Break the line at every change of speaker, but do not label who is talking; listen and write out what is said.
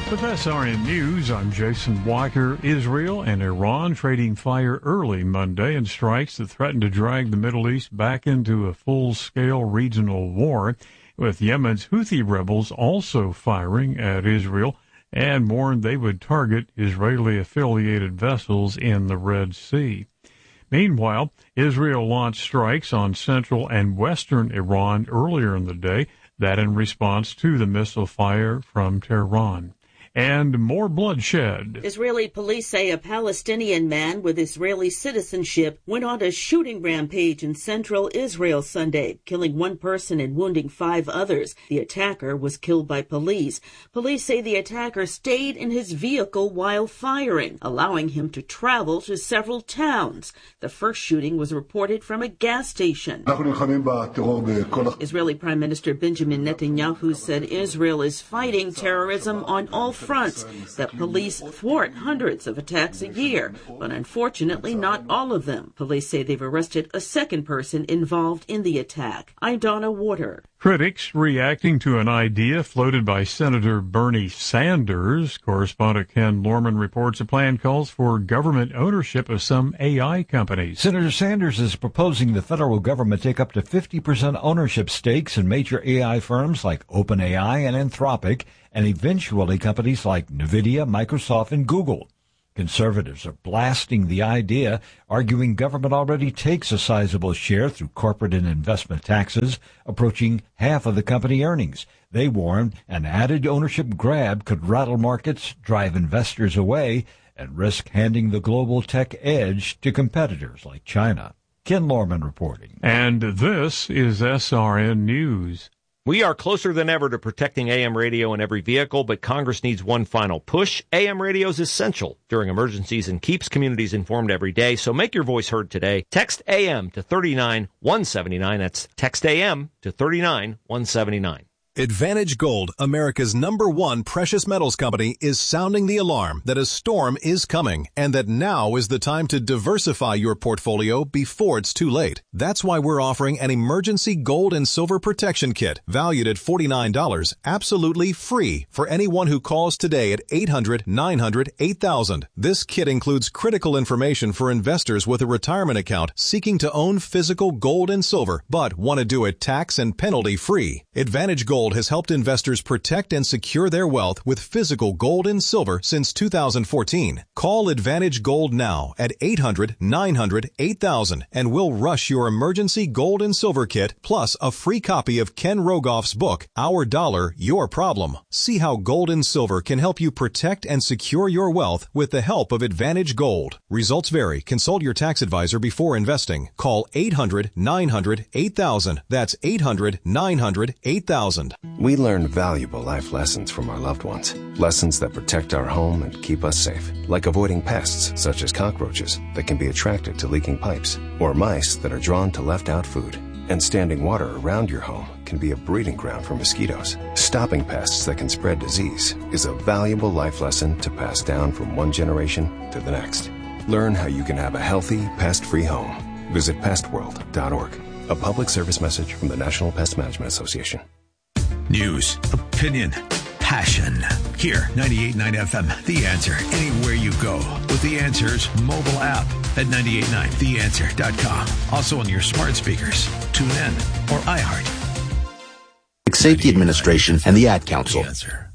With SRN News, I'm Jason Walker. Israel and Iran trading fire early Monday in strikes that threaten to drag the Middle East back into a full-scale regional war, with Yemen's Houthi rebels also firing at Israel and warned they would target Israeli-affiliated vessels in the Red Sea. Meanwhile, Israel launched strikes on central and western Iran earlier in the day, that in response to the missile fire from Tehran. And more bloodshed.
Israeli police say a Palestinian man with Israeli citizenship went on a shooting rampage in central Israel Sunday, killing one person and wounding 5 others. The attacker was killed by police. Police say the attacker stayed in his vehicle while firing, allowing him to travel to several towns. The first shooting was reported from a gas station. Israeli Prime Minister Benjamin Netanyahu said Israel is fighting terrorism on all fronts, that police thwart hundreds of attacks a year, but unfortunately not all of them. Police say they've arrested a second person involved in the attack. I'm Donna Water.
Critics reacting to an idea floated by Senator Bernie Sanders. Correspondent Ken Lorman reports a plan calls for government ownership of some AI companies.
Senator Sanders is proposing the federal government take up to 50% ownership stakes in major AI firms like OpenAI and Anthropic, and eventually companies like NVIDIA, Microsoft, and Google. Conservatives are blasting the idea, arguing government already takes a sizable share through corporate and investment taxes, approaching half of the company earnings. They warn an added ownership grab could rattle markets, drive investors away, and risk handing the global tech edge to competitors like China. Ken Lorman reporting.
And this is SRN News.
We are closer than ever to protecting AM radio in every vehicle, but Congress needs one final push. AM radio is essential during emergencies and keeps communities informed every day, so make your voice heard today. Text AM to 39179. That's text AM to 39179.
Advantage Gold, America's #1 precious metals company, is sounding the alarm that a storm is coming and that now is the time to diversify your portfolio before it's too late. That's why we're offering an emergency gold and silver protection kit valued at $49, absolutely free for anyone who calls today at 800-900-8000. This kit includes critical information for investors with a retirement account seeking to own physical gold and silver but want to do it tax and penalty free. Advantage Gold has helped investors protect and secure their wealth with physical gold and silver since 2014. Call Advantage Gold now at 800-900-8000 and we'll rush your emergency gold and silver kit plus a free copy of Ken Rogoff's book, Our Dollar, Your Problem. See how gold and silver can help you protect and secure your wealth with the help of Advantage Gold. Results vary. Consult your tax advisor before investing. Call 800-900-8000. That's 800-900-8000.
We learn valuable life lessons from our loved ones. Lessons that protect our home and keep us safe. Like avoiding pests, such as cockroaches, that can be attracted to leaking pipes, or mice that are drawn to left-out food. And standing water around your home can be a breeding ground for mosquitoes. Stopping pests that can spread disease is a valuable life lesson to pass down from one generation to the next. Learn how you can have a healthy, pest-free home. Visit pestworld.org. A public service message from the National Pest Management Association.
News, opinion, passion. Here, 98.9 FM, The Answer. Anywhere you go with The Answer's mobile app at 989theanswer.com. Also on your smart speakers, TuneIn, or iHeart.
Safety Administration and the Ad Council.